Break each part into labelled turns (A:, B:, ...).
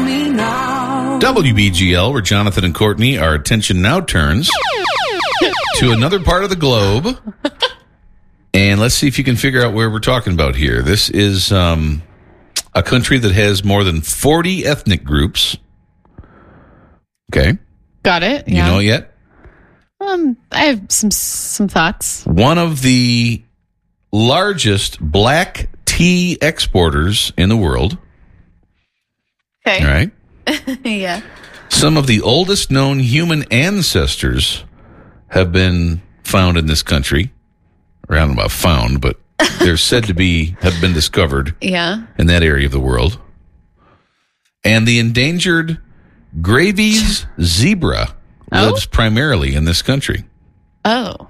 A: me now.
B: WBGL, where Jonathan and Courtney, our attention now turns to another part of the globe. And let's see if you can figure out where we're talking about here. This is a country that has more than 40 ethnic groups. Okay.
C: Got it.
B: You know it yet?
C: I have some thoughts.
B: One of the largest black tea exporters in the world.
C: Okay.
B: All right.
C: Yeah.
B: Some of the oldest known human ancestors have been found in this country. I don't know about found, but they're said to have been discovered in that area of the world. And the endangered Gravy's zebra lives primarily in this country.
C: Oh.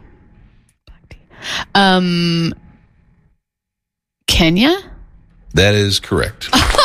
C: Kenya?
B: That is correct.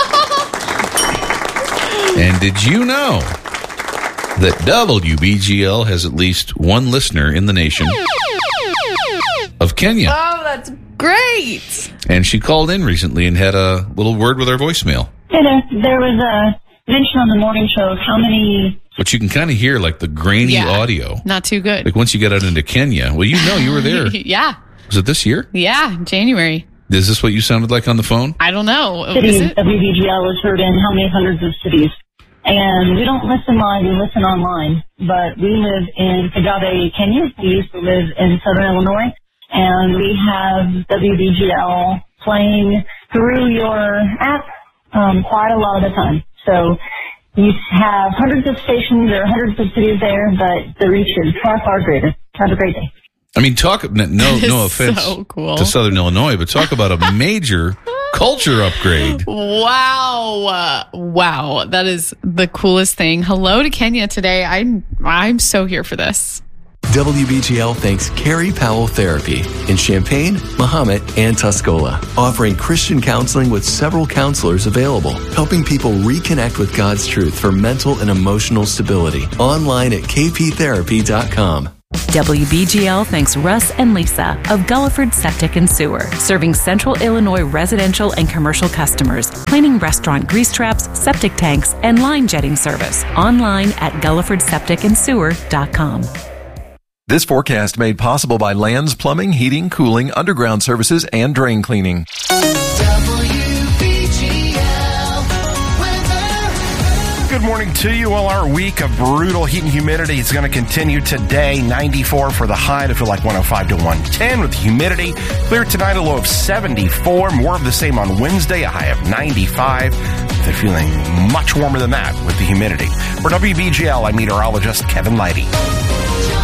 B: And did you know that WBGL has at least one listener in the nation of Kenya?
C: Oh, that's great.
B: And she called in recently and had a little word with our voicemail.
D: Hey there was a mention on the morning show of how many...
B: But you can kind of hear like the grainy audio.
C: Not too good.
B: Like once you get out into Kenya. Well, you were there.
C: Yeah.
B: Was it this year?
C: Yeah, January.
B: Is this what you sounded like on the phone?
C: I don't know.
D: Cities WBGL is heard in how many hundreds of cities. And we don't listen live, we listen online. But we live in Kagame, Kenya. We used to live in Southern Illinois. And we have WBGL playing through your app quite a lot of the time. So you have hundreds of stations or hundreds of cities there, but the reach is far, far greater. Have a great day.
B: I mean, no offense to Southern Illinois, but talk about a major culture upgrade.
C: Wow. That is the coolest thing. Hello to Kenya today. I'm so here for this.
E: WBGL thanks Carrie Powell Therapy in Champaign, Mahomet, and Tuscola, offering Christian counseling with several counselors available, helping people reconnect with God's truth for mental and emotional stability. Online at kptherapy.com.
F: WBGL thanks Russ and Lisa of Gulliford Septic and Sewer, serving Central Illinois residential and commercial customers, cleaning restaurant grease traps, septic tanks, and line jetting service. Online at GullifordSepticandSewer.com.
G: This forecast made possible by Lands Plumbing, Heating, Cooling, Underground Services, and Drain Cleaning.
H: Good morning to you. Well, our week of brutal heat and humidity is going to continue today. 94 for the high to feel like 105 to 110 with the humidity. Clear tonight, a low of 74. More of the same on Wednesday, a high of 95. They're feeling much warmer than that with the humidity. For WBGL, I'm meteorologist Kevin Leidy.